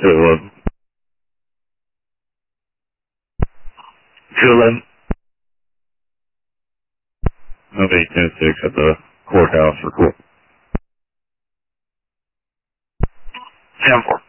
211. 211. Of 810-6 at the courthouse for court. 10-4.